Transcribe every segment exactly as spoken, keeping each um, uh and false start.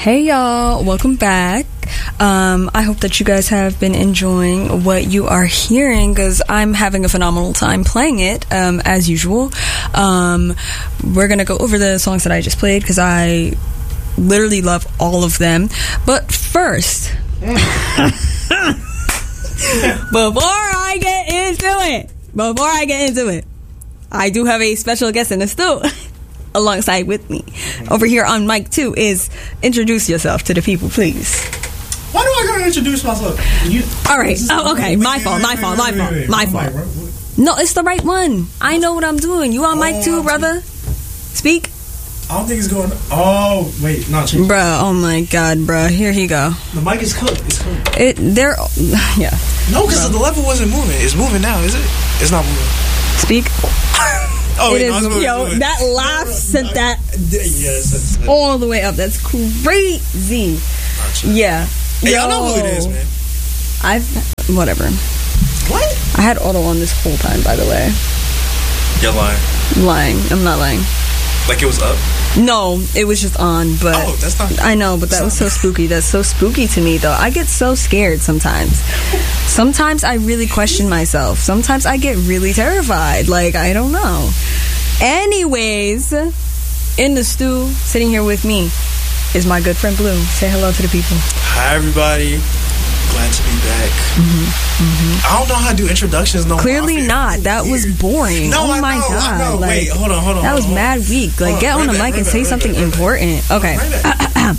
Hey y'all, welcome back. Um, I hope that you guys have been enjoying what you are hearing, because I'm having a phenomenal time playing it, um, as usual. Um, we're gonna go over the songs that I just played, because I literally love all of them. But first, before I get into it, before I get into it, I do have a special guest in the stew alongside with me. Over here on mic two is introduce yourself to the people, please. Why do I gotta introduce myself? You, All right. Oh, okay. My fault. My fault. My fault. My fault. No, it's the right one. I know what I'm doing. You on mic two, brother? Speak. I don't think it's going. Oh wait, not change. Bruh. Oh my God, bruh. Here he go. The mic is cooked. It's cooked. It. They're. Yeah. No, because the level wasn't moving. It's moving now, is it? It's not moving. Speak. Oh, it wait, is, no, yo, moving. that laugh sent that yes, that's, that's, all the way up. That's crazy. Yeah. Hey, yo, y'all know who it is, man. I've whatever. What? I had auto on this whole time, by the way. You're lying. I'm lying. I'm not lying. Like it was up? No, it was just on, but oh, that's not. I know, but that was so spooky. That's so spooky to me, though. I get so scared sometimes. Sometimes I really question myself. Sometimes I get really terrified. Like, I don't know. Anyways, in the stew, sitting here with me, is my good friend Blue. Say hello to the people. Hi, everybody. Glad to be back. Mm-hmm, mm-hmm. I don't know how to do introductions. No, clearly not. That weird. was boring. No, oh I my know, God! I know. Like, wait, hold on, hold on. That hold was on. mad weak. Like, hold get on, on the right mic back, and right say back, something right back, important. right Okay. Right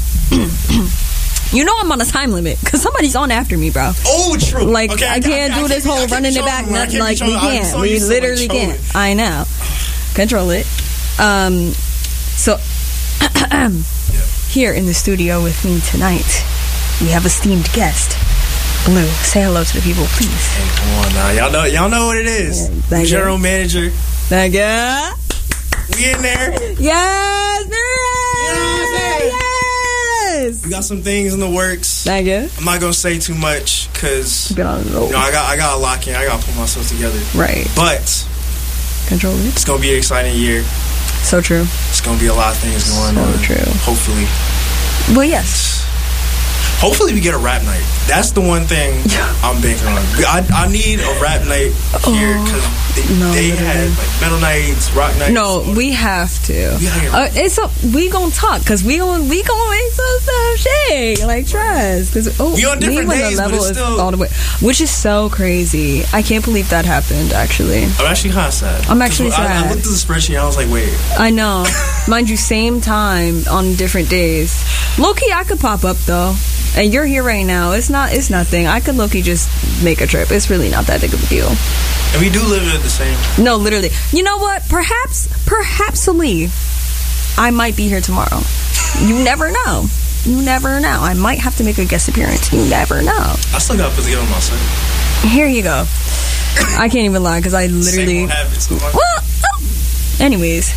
You know I'm on a time limit because somebody's on after me, bro. Oh, true. Like, okay, I can't I, I, do I this whole running it back. Not, like, we can't. So we literally can't. It. I know. Control it. Um. So, yeah. Here in the studio with me tonight, we have esteemed guest. Blue, say hello to the people, please. Hey, come on now. Y'all know, y'all know what it is. Yeah, General you. Manager. Thank you. We in there. Yes, man. You know what I'm saying? Yes. We got some things in the works. Thank you. I'm not gonna say too much because you know I got I gotta lock in. I gotta put myself together. Right. But control it. It's gonna be an exciting year. So true. It's gonna be a lot of things going so on. So true. Hopefully. Well, yes. Hopefully we get a rap night. That's the one thing I'm banking on. I, I need a rap night here because they, no, they had like metal nights, rock nights. No, we have to. Uh, it's a, we gonna talk because we gonna we gonna make some stuff shake like trust. Because oh, we on different when days, the level but it's is still all the way, which is so crazy. I can't believe that happened. Actually, I'm actually kind of sad. I'm actually sad. I, I looked at the spreadsheet and I was like, wait. I know, mind you, same time on different days. Low key, I could pop up though. And you're here right now. It's not. It's nothing. I could low-key just make a trip. It's really not that big of a deal. And we do live at the same. No, literally. You know what? Perhaps, perhapsly, I might be here tomorrow. You never know. You never know. I might have to make a guest appearance. You never know. I still got to put together my set. Here you go. I can't even lie because I literally. Same habits. Well, oh. Anyways.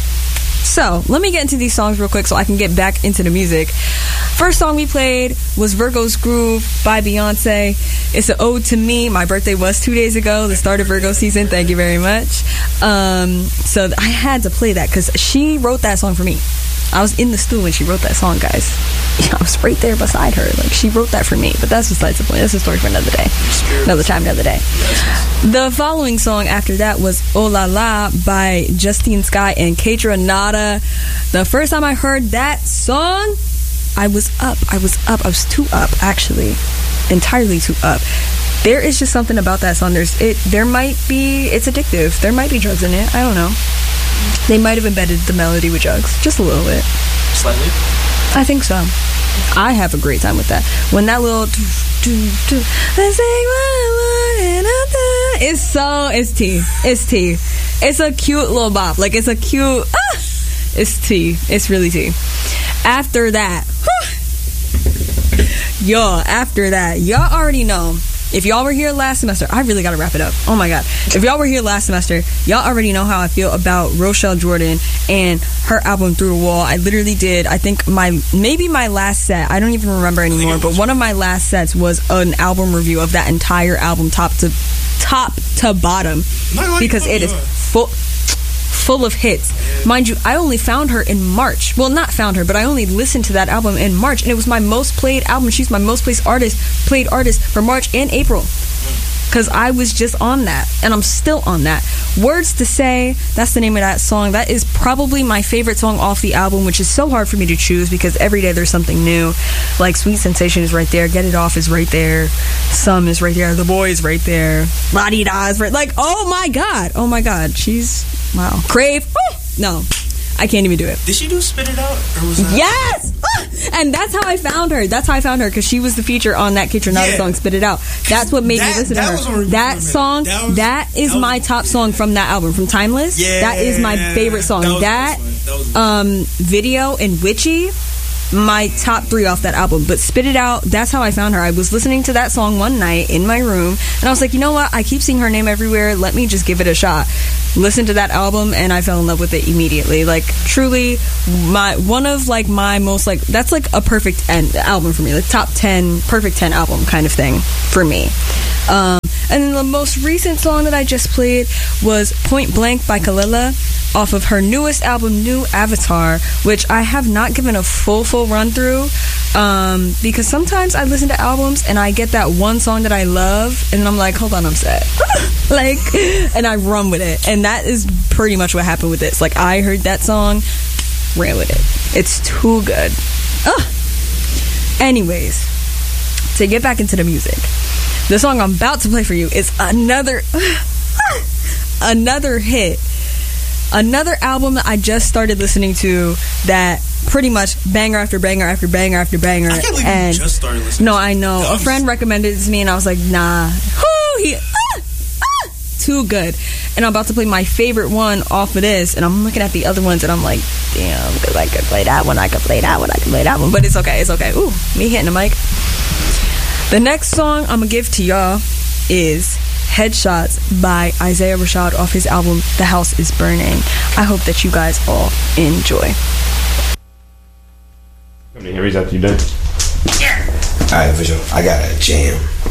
So, let me get into these songs real quick so I can get back into the music. First song we played was Virgo's Groove by Beyonce. It's an ode to me. My birthday was two days ago, the start of Virgo season. Thank you very much. Um, so, I had to play that because she wrote that song for me. I was in the stew when she wrote that song, guys. I was right there beside her. Like, she wrote that for me. But that's besides the point. That's a story for another day. Another time, another day. The following song after that was Oh La La by Justine Skye and Keitra Nada. The first time I heard that song, I was up. I was up. I was too up, actually. Entirely too up. There is just something about that song. There's it. There might be... It's addictive. There might be drugs in it. I don't know. They might have embedded the melody with drugs. Just a little bit. Slightly? I think so. I have a great time with that. When that little... It's so... It's tea. It's tea. It's a cute little bop. Like, it's a cute... Ah, it's tea. It's really tea. After that... Y'all, after that, y'all already know... If y'all were here last semester, I really gotta wrap it up. Oh my god. If y'all were here last semester, y'all already know how I feel about Rochelle Jordan and her album Through the Wall. I literally did, I think my, maybe my last set, I don't even remember anymore, but one of my last sets was an album review of that entire album, top to top to bottom. Because it is full full of hits. Mind you, I only found her in March. Well, not found her, but I only listened to that album in March, and it was my most played album. She's my most played artist, played artist for March and April. Because I was just on that, and I'm still on that. Words to Say, that's the name of that song. That is probably my favorite song off the album, which is so hard for me to choose because every day there's something new. Like Sweet Sensation is right there, Get It Off is right there, Some is right there, The Boy is right there, La Di Da is right. Like, oh my god, oh my god, she's wow. Crave, oh, no, I can't even do it. Did she do Spit It Out? Or was that- yes! And that's how I found her. That's how I found her, because she was the feature on that Kid Tronada Yeah. song, Spit It Out. That's what made that, me listen that to was her. on- That song, that, was, that is that was, my top song from that album, from Timeless. Yeah, that is my favorite song. That, was That, that was um, video and Witchy, my top three off that album. But Spit It Out, that's how I found her. I was listening to that song one night in my room, and I was like, you know what? I keep seeing her name everywhere. Let me just give it a shot. Listen to that album, and I fell in love with it immediately. Like, truly, my one of like my most like that's like a perfect end album for me. Like top ten, perfect ten album kind of thing for me. Um, and then the most recent song that I just played was Point Blank by Kalila off of her newest album, New Avatar, which I have not given a full, full run through um, because sometimes I listen to albums and I get that one song that I love and I'm like, hold on, I'm sad. like, and I run with it. And that is pretty much what happened with this. Like, I heard that song, ran with it. It's too good. Ugh. Anyways, to get back into the music, the song I'm about to play for you is another another hit. Another album that I just started listening to that pretty much banger after banger after banger after banger. I can't believe and you just started listening No, to I know. it. A friend recommended it to me and I was like, nah. Whoo, he, ah, ah, too good. And I'm about to play my favorite one off of this, and I'm looking at the other ones and I'm like, damn, because I could play that one, I could play that one, I could play that one. But it's okay, it's okay. Ooh, me hitting the mic. The next song I'm going to give to y'all is Headshots by Isaiah Rashad off his album The House Is Burning. I hope that you guys all enjoy. How many Harry's after you done? Alright, for sure. I got a jam.